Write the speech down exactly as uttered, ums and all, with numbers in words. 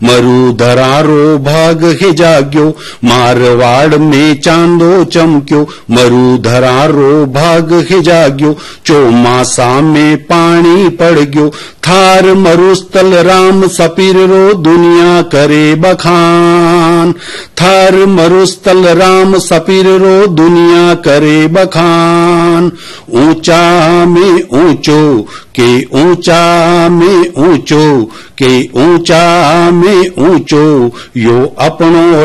मरुधरारो भाग हे जाग्यो, मारवाड़ में चांदो चमक्यो। मरुधरारो भाग हे जाग्यो, चौमासा में पानी पड़ गयो। थार मरुस्थल राम सपीर रो, दुनिया करे बखान। थार मरुस्थल राम सपीर रो, दुनिया करे बखान। ऊंचा में ऊंचो के ऊंचा में ऊंचो के ऊंचा में ऊंचो, यो अपनो